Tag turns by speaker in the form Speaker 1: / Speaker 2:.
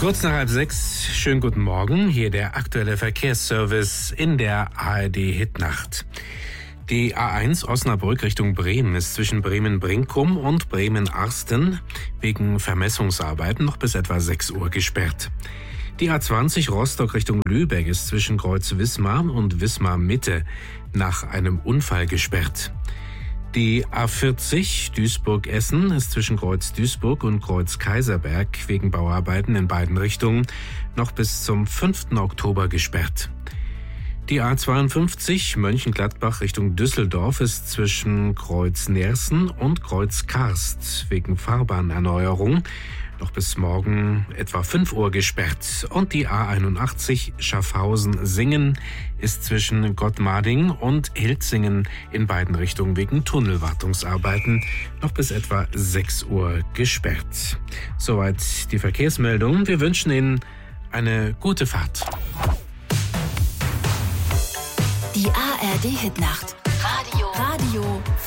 Speaker 1: Kurz nach 5:30, schönen guten Morgen. Hier der aktuelle Verkehrsservice in der ARD Hitnacht. Die A1 Osnabrück Richtung Bremen ist zwischen Bremen-Brinkum und Bremen-Arsten wegen Vermessungsarbeiten noch bis etwa 6 Uhr gesperrt. Die A20 Rostock Richtung Lübeck ist zwischen Kreuz Wismar und Wismar Mitte nach einem Unfall gesperrt. Die A40 Duisburg-Essen ist zwischen Kreuz Duisburg und Kreuz Kaiserberg wegen Bauarbeiten in beiden Richtungen noch bis zum 5. Oktober gesperrt. Die A52 Mönchengladbach Richtung Düsseldorf ist zwischen Kreuz Neersen und Kreuz Karst wegen Fahrbahnerneuerung noch bis morgen etwa 5 Uhr gesperrt. Und die A81 Schaffhausen-Singen ist zwischen Gottmarding und Hilzingen in beiden Richtungen wegen Tunnelwartungsarbeiten noch bis etwa 6 Uhr gesperrt. Soweit die Verkehrsmeldung. Wir wünschen Ihnen eine gute Fahrt.
Speaker 2: Die ARD Hitnacht. Radio